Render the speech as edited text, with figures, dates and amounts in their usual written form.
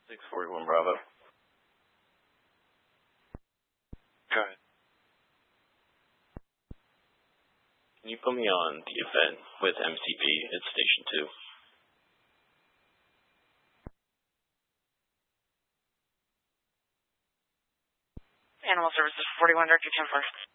641 Bravo. Go ahead. Can you put me on the event with MCP at Station 2? Animal Services 41 Director 10 first.